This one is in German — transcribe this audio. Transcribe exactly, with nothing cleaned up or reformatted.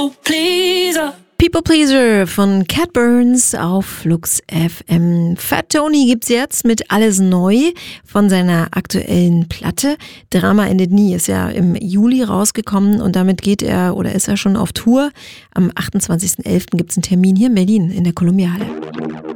People Pleaser von Cat Burns auf Flux F M. Fat Tony gibt's jetzt mit Alles Neu von seiner aktuellen Platte. Drama endet nie, ist ja im Juli rausgekommen und damit geht er oder ist er schon auf Tour. Am achtundzwanzigsten elften gibt's einen Termin hier in Berlin in der Columbia Halle.